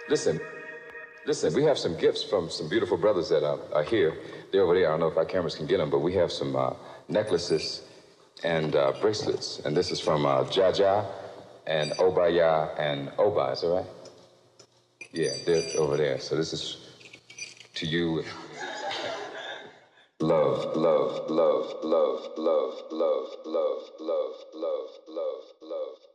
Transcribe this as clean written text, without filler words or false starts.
Listen, listen, we have some gifts from some beautiful brothers that are here. They're over there. I don't know if our cameras can get them, but we have some necklaces and bracelets. And this is from Jaja and Obaya and Oba, is that right? Yeah, they're over there. So this is to you. Love, love, love, love, love, love, love, love, love, love, love.